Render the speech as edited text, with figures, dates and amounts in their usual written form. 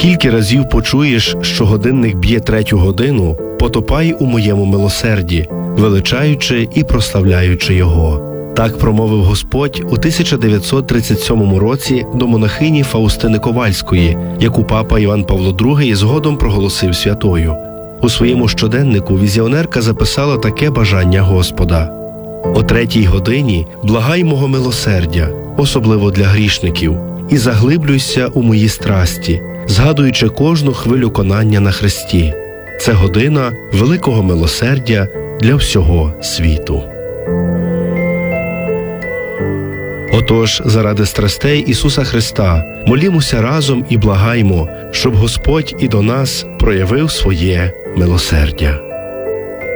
Скільки разів почуєш, що годинник б'є 3-ю годину, потопай у моєму милосерді, величаючи і прославляючи його. Так промовив Господь у 1937 році до монахині Фаустини Ковальської, яку папа Іван Павло II згодом проголосив святою. У своєму щоденнику візіонерка записала таке бажання Господа: «О 3-й годині благай мого милосердя, особливо для грішників, і заглиблюйся у мої страсті, згадуючи кожну хвилю конання на хресті. Це година великого милосердя для всього світу». Отож, заради страстей Ісуса Христа, молімося разом і благаймо, щоб Господь і до нас проявив своє милосердя.